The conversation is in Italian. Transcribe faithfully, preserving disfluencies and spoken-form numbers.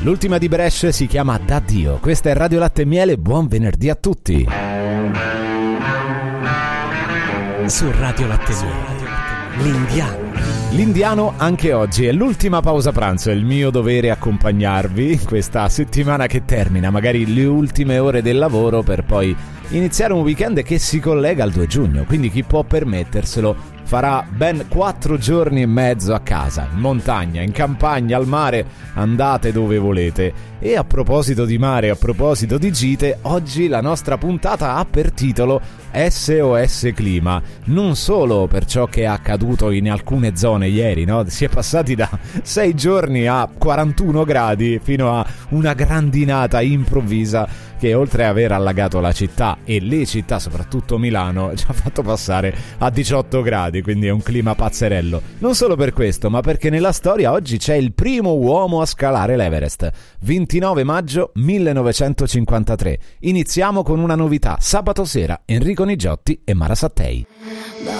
L'ultima di Brescia si chiama D'addio. Questa è Radio Latte e Miele, buon venerdì a tutti. Su Radio Latte e Miele, l'Indiano. L'Indiano anche oggi è l'ultima pausa pranzo, è il mio dovere accompagnarvi in questa settimana che termina, magari le ultime ore del lavoro per poi iniziare un weekend che si collega al due giugno, quindi chi può permetterselo farà ben quattro giorni e mezzo a casa, in montagna, in campagna, al mare, andate dove volete. E a proposito di mare, a proposito di gite, oggi la nostra puntata ha per titolo S O S Clima, non solo per ciò che è accaduto in alcune zone ieri, no? Si è passati da sei giorni a quarantuno gradi fino a una grandinata improvvisa che oltre a aver allagato la città e le città, soprattutto Milano, ci ha fatto passare a diciotto gradi, quindi è un clima pazzerello. Non solo per questo, ma perché nella storia oggi c'è il primo uomo a scalare l'Everest. ventinove maggio millenovecentocinquantatré. Iniziamo con una novità. Sabato sera Enrico Nigiotti e Mara Sattei. Da